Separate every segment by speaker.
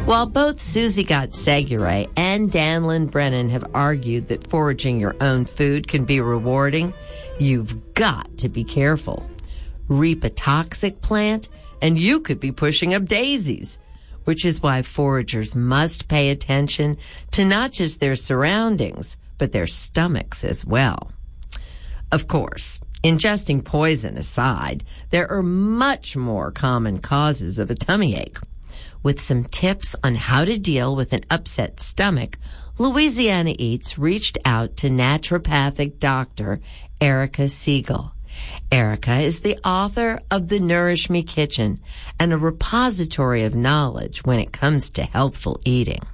Speaker 1: While both Susie Gott-Seguray and Dan Lynn Brennan have argued that foraging your own food can be rewarding, you've got to be careful. Reap a toxic plant, and you could be pushing up daisies, which is why foragers must pay attention to not just their surroundings, but their stomachs as well. Of course, ingesting poison aside, there are much more common causes of a tummy ache. With some tips on how to deal with an upset stomach, Louisiana Eats reached out to naturopathic doctor Erica Siegel. Erica is the author of The Nourish Me Kitchen and a repository of knowledge when it comes to healthful eating.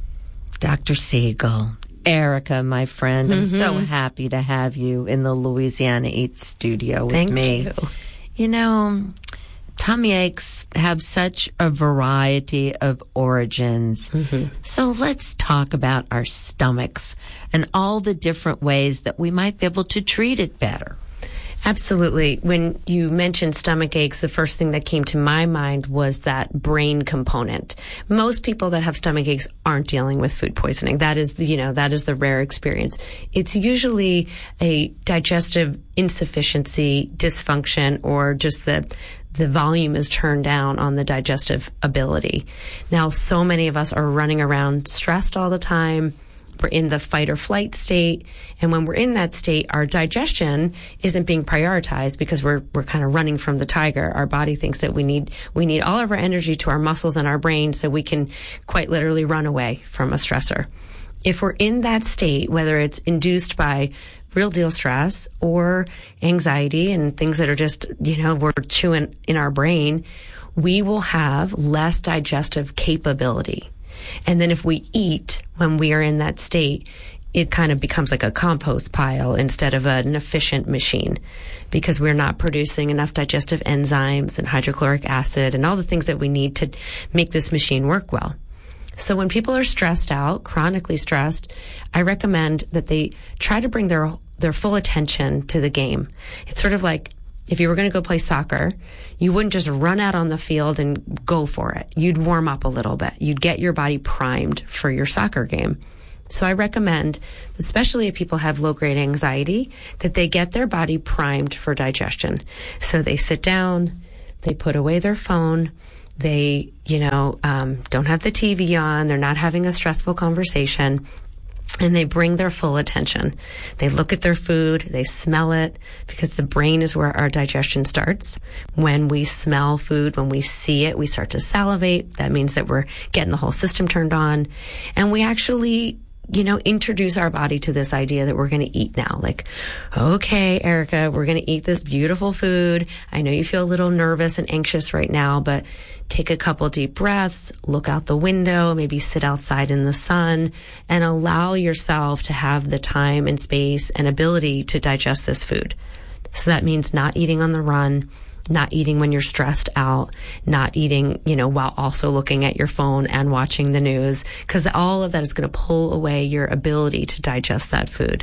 Speaker 1: Dr. Siegel, Erica, my friend, I'm so happy to have you in the Louisiana Eats studio with me.
Speaker 2: Thank you.
Speaker 1: You know, tummy aches have such a variety of origins. So let's talk about our stomachs and all the different ways that we might be able to treat it better.
Speaker 2: Absolutely. When you mentioned stomach aches, the first thing that came to my mind was that brain component. Most people that have stomach aches aren't dealing with food poisoning. That is the rare experience. It's usually a digestive insufficiency, dysfunction, or just the volume is turned down on the digestive ability. Now, so many of us are running around stressed all the time. We're in the fight or flight state. And when we're in that state, our digestion isn't being prioritized because we're kind of running from the tiger. Our body thinks that we need all of our energy to our muscles and our brain so we can quite literally run away from a stressor. If we're in that state, whether it's induced by real deal stress or anxiety and things that are just, we're chewing in our brain, we will have less digestive capability. And then if we eat when we are in that state, it kind of becomes like a compost pile instead of an efficient machine because we're not producing enough digestive enzymes and hydrochloric acid and all the things that we need to make this machine work well. So when people are stressed out, chronically stressed, I recommend that they try to bring their full attention to the game. It's sort of like if you were going to go play soccer, you wouldn't just run out on the field and go for it. You'd warm up a little bit. You'd get your body primed for your soccer game. So I recommend, especially if people have low-grade anxiety, that they get their body primed for digestion. So they sit down, they put away their phone, they, don't have the TV on, they're not having a stressful conversation, and they bring their full attention. They look at their food, they smell it, because the brain is where our digestion starts. When we smell food, when we see it, we start to salivate. That means that we're getting the whole system turned on. And we actually, introduce our body to this idea that we're going to eat now. Like, okay, Erica, we're going to eat this beautiful food. I know you feel a little nervous and anxious right now, but take a couple deep breaths, look out the window, maybe sit outside in the sun, and allow yourself to have the time and space and ability to digest this food. So that means not eating on the run, not eating when you're stressed out, not eating, while also looking at your phone and watching the news, because all of that is going to pull away your ability to digest that food.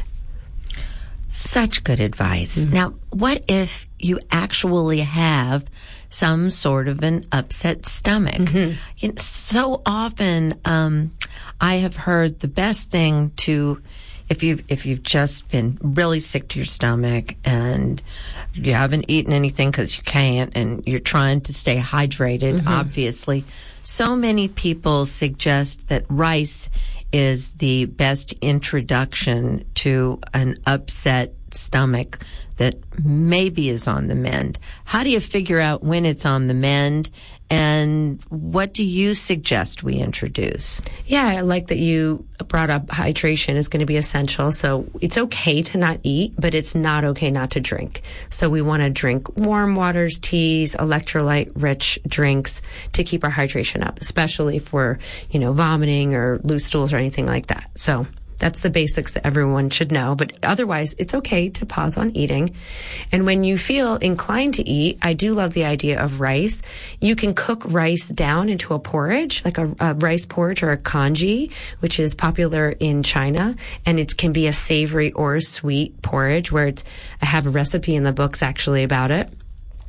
Speaker 1: Such good advice. Now, what if you actually have some sort of an upset stomach? So often, I have heard the best thing to, if you've just been really sick to your stomach and you haven't eaten anything because you can't and you're trying to stay hydrated, obviously, so many people suggest that rice is the best introduction to an upset stomach that maybe is on the mend. How do you figure out when it's on the mend, and what do you suggest we introduce?
Speaker 2: Yeah, I like that you brought up hydration is going to be essential. So it's okay to not eat, but it's not okay not to drink. So we want to drink warm waters, teas, electrolyte-rich drinks to keep our hydration up, especially if we're, vomiting or loose stools or anything like that. So that's the basics that everyone should know. But otherwise, it's okay to pause on eating. And when you feel inclined to eat, I do love the idea of rice. You can cook rice down into a porridge, like a rice porridge or a congee, which is popular in China. And it can be a savory or a sweet porridge where I have a recipe in the books actually about it.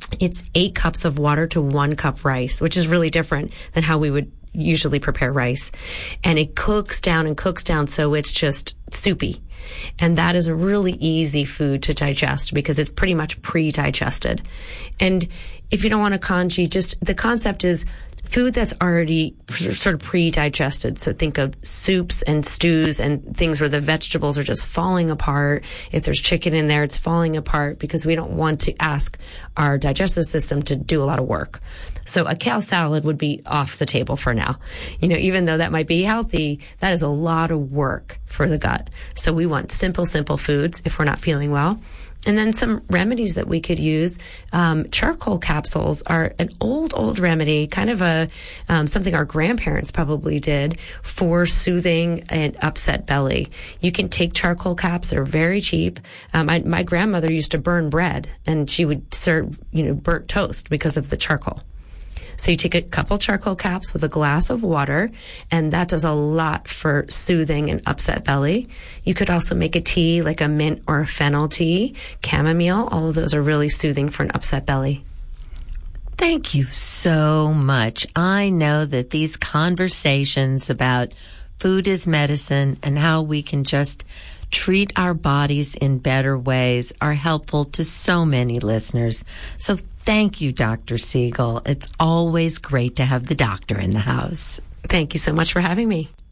Speaker 2: It's 8 cups of water to 1 cup rice, which is really different than how we would usually prepare rice. And it cooks down and cooks down so it's just soupy. And that is a really easy food to digest because it's pretty much pre-digested. And if you don't want to congee, just the concept is food that's already sort of pre-digested. So think of soups and stews and things where the vegetables are just falling apart. If there's chicken in there, it's falling apart because we don't want to ask our digestive system to do a lot of work. So a kale salad would be off the table for now. You know, even though that might be healthy, that is a lot of work for the gut. So we want simple foods if we're not feeling well. And then some remedies that we could use. Charcoal capsules are an old remedy, kind of a something our grandparents probably did for soothing an upset belly. You can take charcoal caps; they're very cheap. My grandmother used to burn bread, and she would serve burnt toast because of the charcoal. So you take a couple charcoal caps with a glass of water, and that does a lot for soothing an upset belly. You could also make a tea, like a mint or a fennel tea, chamomile. All of those are really soothing for an upset belly.
Speaker 1: Thank you so much. I know that these conversations about food as medicine and how we can just treat our bodies in better ways are helpful to so many listeners. So thank you, Dr. Siegel. It's always great to have the doctor in the house.
Speaker 2: Thank you so much for having me.